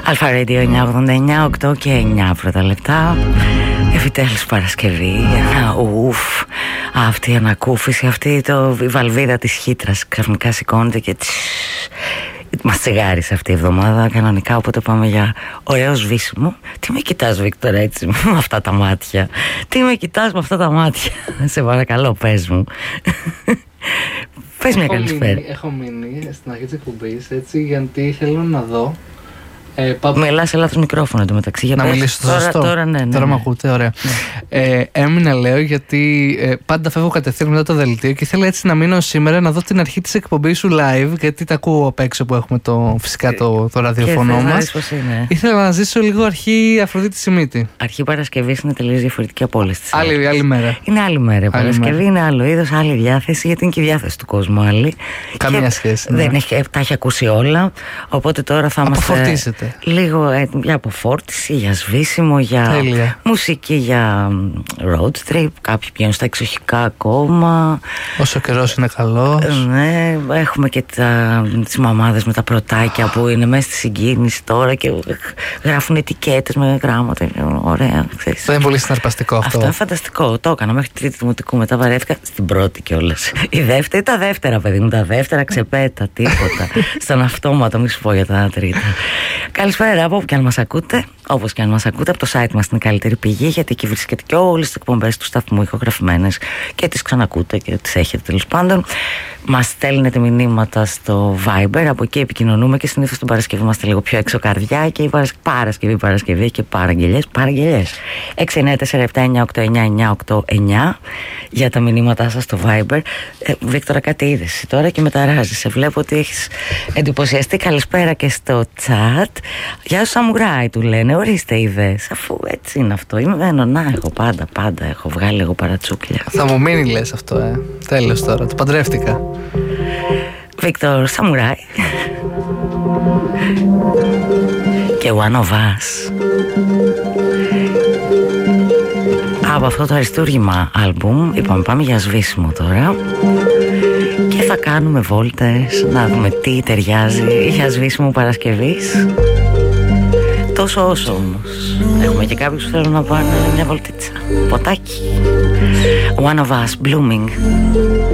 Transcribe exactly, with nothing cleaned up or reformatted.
Αλφα Radio εννιακόσια ογδόντα εννιά, οκτώ και εννιά πρώτα λεπτά. Επιτέλους Παρασκευή. Ουφ, αυτή η ανακούφιση, αυτή το, η βαλβίδα της χύτρας ξαφνικά σηκώνεται και τσ, μας τσιγάρισε αυτή η εβδομάδα κανονικά, οπότε πάμε για ωραίο σβήσιμο. Τι με κοιτάς, Βίκτορα, έτσι με αυτά τα μάτια? Τι με κοιτάς με αυτά τα μάτια? Σε παρακαλώ, πες μου. Πες μια καλησπέρα. Έχω μείνει στην αρχή της εκπομπής, έτσι, γιατί θέλω να δω. Ε, πα... Μιλάς σε λάθος μικρόφωνο εντωμεταξύ. Να μιλήσω στο τώρα, σωστό. Τώρα, ναι, ναι, τώρα ναι. με ακούτε, ωραία. Ναι. Ε, έμεινα, λέω, γιατί ε, πάντα φεύγω κατευθείαν μετά το δελτίο και ήθελα έτσι να μείνω σήμερα να δω την αρχή της εκπομπής σου live, γιατί τα ακούω απ' έξω που έχουμε το, φυσικά το, το ραδιοφωνό μας. Ήθελα να ζήσω λίγο αρχή Αφροδίτη Σιμίτη. Αρχή Παρασκευής είναι τελείως διαφορετική από όλες τις άλλες. Άλλη, άλλη μέρα. Είναι άλλη μέρα. Η Παρασκευή μέρα. είναι άλλο είδος, άλλη διάθεση, γιατί είναι και η διάθεση του κόσμου άλλη. Καμία και σχέση. Δεν Ναι. έχει, τα έχει ακούσει όλα. Οπότε τώρα θα είμαστε. Αποφορτίζεται. Λίγο ε, για αποφόρτιση, για σβήσιμο, για Τέλεια. μουσική, για road trip. Κάποιοι πηγαίνουν στα εξοχικά ακόμα. Όσο καιρός είναι καλός. Ε, ναι, έχουμε και τα, τις μαμάδες με τα πρωτάκια που είναι μέσα στη συγκίνηση τώρα και γράφουν ετικέτες με γράμματα. Ωραία, ξέρεις. Δεν είναι πολύ συναρπαστικό αυτό. Αυτό είναι φανταστικό. Το έκανα μέχρι τη τρίτη δημοτικού. Μετά βαρέθηκα στην πρώτη κιόλας. Η δεύτερη, τα δεύτερα, παιδί μου. Τα δεύτερα ξεπέτα, τίποτα. Στον αυτόματο, μη σου πω για τα τρίτα. Καλησπέρα από όπου και αν μας ακούτε. Όπως και αν μας ακούτε, από το site μας είναι η καλύτερη πηγή, γιατί εκεί βρίσκεται και όλες τις εκπομπές του σταθμού ηχογραφημένες και τις ξανακούτε και τις έχετε τέλος πάντων. Μας στέλνετε μηνύματα στο Viber, από εκεί επικοινωνούμε και συνήθως την Παρασκευή είμαστε λίγο πιο έξω καρδιά και η Παρασκευή, Παρασκευή και παραγγελιές, παραγγελιές. έξι εννιά τέσσερα επτά εννιά οκτώ εννιά εννιά οκτώ εννιά για τα μηνύματά σας στο Viber. Ε, Βίκτορα, κάτι είδες τώρα και μεταράζεις. Σε βλέπω ότι έχεις εντυπωσιαστεί. Καλησπέρα και στο chat. Γεια σου Σαμουράι, του λένε. Ορίστε ιδέες, αφού έτσι είναι αυτό. Είμαι να έχω πάντα, πάντα έχω βγάλει εγώ παρατσούκλια. Θα μου μείνει, λες αυτό, ε. Τέλος τώρα, το παντρεύτηκα. Βίκτορ Σαμουράι και One of Us από αυτό το αριστούργημα άλμπουμ. Είπαμε πάμε για σβήσιμο τώρα και θα κάνουμε βόλτες να δούμε τι ταιριάζει για σβήσιμο Παρασκευής. Τόσο όσο όμως. Έχουμε και κάποιους που θέλουν να πάνε μια βολτίτσα. Ποτάκι. One of Us, Blooming.